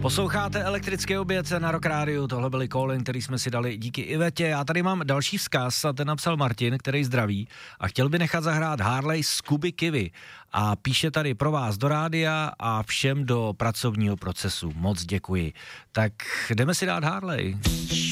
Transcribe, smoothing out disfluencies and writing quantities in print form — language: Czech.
Posloucháte Elektrický oběd na Rock Rádiu, tohle byly Colin, který jsme si dali díky Ivetě. Já tady mám další vzkaz a ten napsal Martin, který zdraví a chtěl by nechat zahrát Harley z Kuby Kivy a píše tady pro vás do rádia a všem do pracovního procesu. Moc děkuji. Tak jdeme si dát Harley.